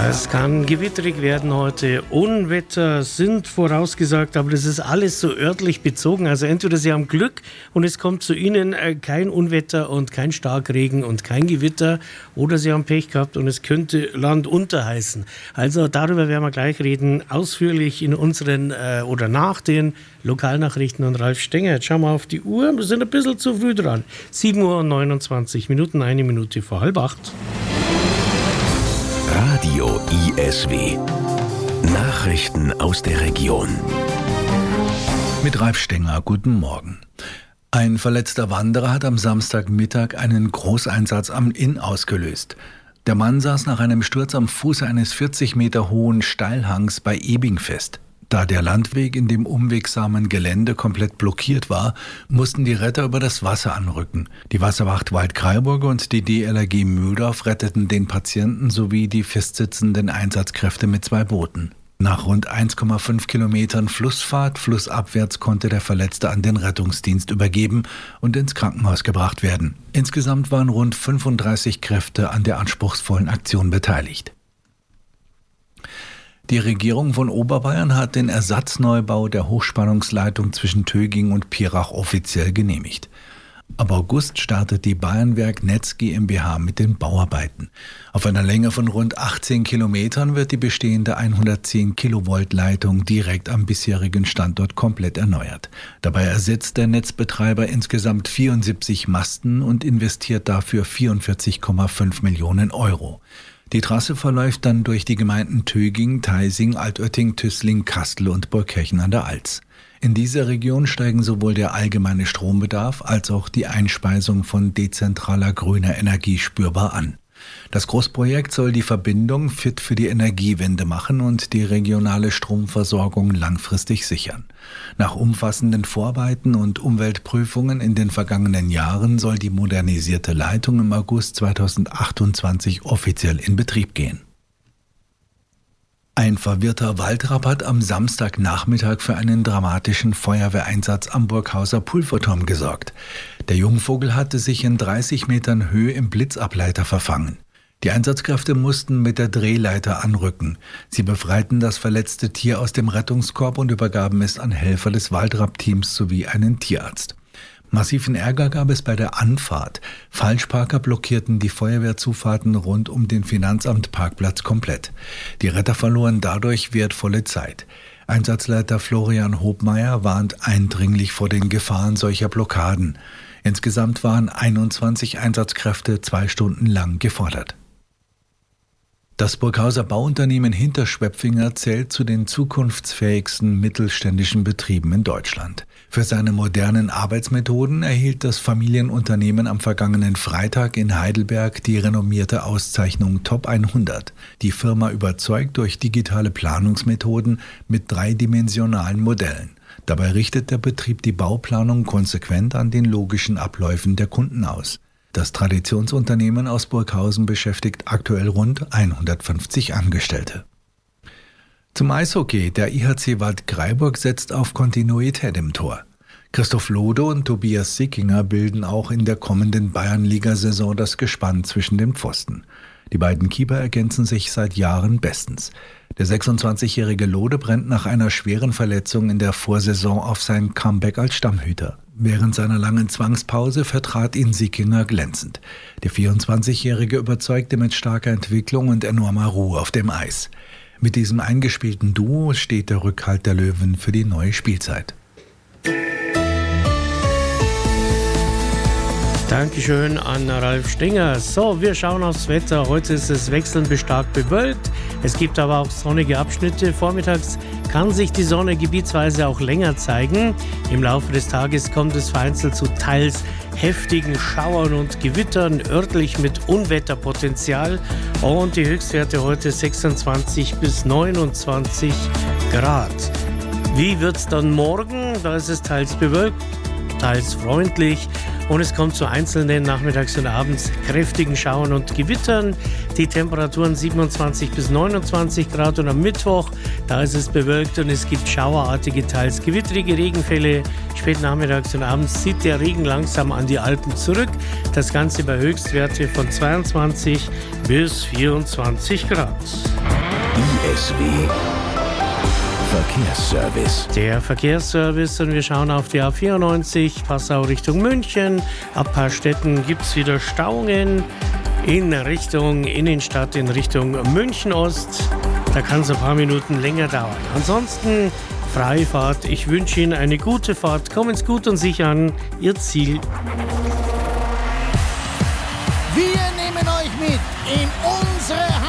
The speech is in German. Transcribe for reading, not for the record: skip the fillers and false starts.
Es kann gewitterig werden heute. Unwetter sind vorausgesagt, aber das ist alles so örtlich bezogen. Also entweder Sie haben Glück und es kommt zu Ihnen kein Unwetter und kein Starkregen und kein Gewitter, oder Sie haben Pech gehabt und es könnte Land unter heißen. Also darüber werden wir gleich reden, ausführlich in unseren oder nach den Lokalnachrichten und Ralf Stenger. Jetzt schauen wir auf die Uhr, wir sind ein bisschen zu früh dran. 7:29 Uhr, eine Minute vor 7:30. Radio ISW. Nachrichten aus der Region. Mit Ralf Stenger, guten Morgen. Ein verletzter Wanderer hat am Samstagmittag einen Großeinsatz am Inn ausgelöst. Der Mann saß nach einem Sturz am Fuße eines 40 Meter hohen Steilhangs bei Ebing fest. Da der Landweg in dem umwegsamen Gelände komplett blockiert war, mussten die Retter über das Wasser anrücken. Die Wasserwacht Waldkraiburg und die DLRG Mühldorf retteten den Patienten sowie die festsitzenden Einsatzkräfte mit 2 Booten. Nach rund 1,5 Kilometern Flussfahrt flussabwärts konnte der Verletzte an den Rettungsdienst übergeben und ins Krankenhaus gebracht werden. Insgesamt waren rund 35 Kräfte an der anspruchsvollen Aktion beteiligt. Die Regierung von Oberbayern hat den Ersatzneubau der Hochspannungsleitung zwischen Töging und Pirach offiziell genehmigt. Ab August startet die Bayernwerk Netz GmbH mit den Bauarbeiten. Auf einer Länge von rund 18 Kilometern wird die bestehende 110 Kilovolt Leitung direkt am bisherigen Standort komplett erneuert. Dabei ersetzt der Netzbetreiber insgesamt 74 Masten und investiert dafür 44,5 Millionen Euro. Die Trasse verläuft dann durch die Gemeinden Töging, Theising, Altötting, Tüßling, Kastel und Burgkirchen an der Alz. In dieser Region steigen sowohl der allgemeine Strombedarf als auch die Einspeisung von dezentraler grüner Energie spürbar an. Das Großprojekt soll die Verbindung fit für die Energiewende machen und die regionale Stromversorgung langfristig sichern. Nach umfassenden Vorarbeiten und Umweltprüfungen in den vergangenen Jahren soll die modernisierte Leitung im August 2028 offiziell in Betrieb gehen. Ein verwirrter Waldrapp hat am Samstagnachmittag für einen dramatischen Feuerwehreinsatz am Burghauser Pulverturm gesorgt. Der Jungvogel hatte sich in 30 Metern Höhe im Blitzableiter verfangen. Die Einsatzkräfte mussten mit der Drehleiter anrücken. Sie befreiten das verletzte Tier aus dem Rettungskorb und übergaben es an Helfer des Waldrapp-Teams sowie einen Tierarzt. Massiven Ärger gab es bei der Anfahrt. Falschparker blockierten die Feuerwehrzufahrten rund um den Finanzamtparkplatz komplett. Die Retter verloren dadurch wertvolle Zeit. Einsatzleiter Florian Hobmeier warnt eindringlich vor den Gefahren solcher Blockaden. Insgesamt waren 21 Einsatzkräfte 2 Stunden lang gefordert. Das Burghauser Bauunternehmen Hinterschwepfinger zählt zu den zukunftsfähigsten mittelständischen Betrieben in Deutschland. Für seine modernen Arbeitsmethoden erhielt das Familienunternehmen am vergangenen Freitag in Heidelberg die renommierte Auszeichnung Top 100. Die Firma überzeugt durch digitale Planungsmethoden mit 3-dimensionalen Modellen. Dabei richtet der Betrieb die Bauplanung konsequent an den logischen Abläufen der Kunden aus. Das Traditionsunternehmen aus Burghausen beschäftigt aktuell rund 150 Angestellte. Zum Eishockey. Der IHC Waldkraiburg setzt auf Kontinuität im Tor. Christoph Lode und Tobias Sickinger bilden auch in der kommenden Bayernliga-Saison das Gespann zwischen den Pfosten. Die beiden Keeper ergänzen sich seit Jahren bestens. Der 26-jährige Lode brennt nach einer schweren Verletzung in der Vorsaison auf sein Comeback als Stammhüter. Während seiner langen Zwangspause vertrat ihn Sickinger glänzend. Der 24-jährige überzeugte mit starker Entwicklung und enormer Ruhe auf dem Eis. Mit diesem eingespielten Duo steht der Rückhalt der Löwen für die neue Spielzeit. Dankeschön an Ralf Stenger. So, wir schauen aufs Wetter. Heute ist es wechselnd bis stark bewölkt. Es gibt aber auch sonnige Abschnitte. Vormittags kann sich die Sonne gebietsweise auch länger zeigen. Im Laufe des Tages kommt es vereinzelt zu teils heftigen Schauern und Gewittern, örtlich mit Unwetterpotenzial. Und die Höchstwerte heute 26 bis 29 Grad. Wie wird es dann morgen? Da ist es teils bewölkt, teils freundlich. Und es kommt zu einzelnen nachmittags und abends kräftigen Schauern und Gewittern. Die Temperaturen 27 bis 29 Grad und am Mittwoch, da ist es bewölkt und es gibt schauerartige, teils gewittrige Regenfälle. Spät nachmittags und abends zieht der Regen langsam an die Alpen zurück. Das Ganze bei Höchstwerte von 22 bis 24 Grad. ISW Verkehrsservice. Der Verkehrsservice, und wir schauen auf die A94 Passau Richtung München. Ab Paarstetten gibt es wieder Stauungen in Richtung Innenstadt, in Richtung München Ost. Da kann es ein paar Minuten länger dauern. Ansonsten Freifahrt. Ich wünsche Ihnen eine gute Fahrt. Kommen Sie gut und sicher an Ihr Ziel. Wir nehmen euch mit in unsere